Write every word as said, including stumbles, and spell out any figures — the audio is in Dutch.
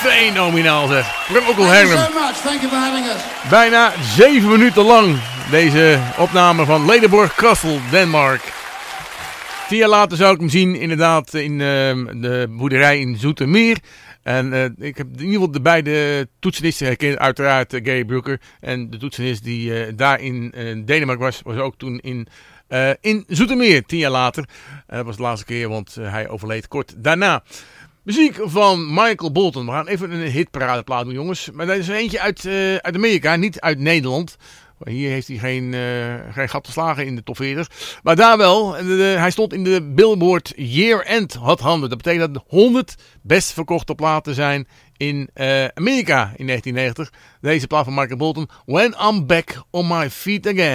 Fenomenaal zeg. Procol Thank Harum. you so much. Thank you for having us. Bijna zeven minuten lang deze opname van Ledeborg Castle, Denemarken. Tien jaar later zou ik hem zien inderdaad in uh, de boerderij in Zoetermeer. En uh, ik heb in ieder geval de beide toetsenisten herkend, uiteraard uh, Gary Brooker. En de toetsenist die uh, daar in uh, Denemarken was, was ook toen in, uh, in Zoetermeer, tien jaar later. Uh, dat was de laatste keer, want uh, hij overleed kort daarna. Muziek van Michael Bolton. We gaan even een hitparadeplaat doen, jongens. Maar dat is er eentje uit, uh, uit Amerika, niet uit Nederland. Hier heeft hij geen, uh, geen gat geslagen in de top veertig. Maar daar wel. De, de, hij stond in de Billboard Year End Hot honderd. Dat betekent dat de honderd best verkochte platen zijn in uh, Amerika in negentien negentig. Deze plaat van Michael Bolton. When I'm Back on My Feet Again.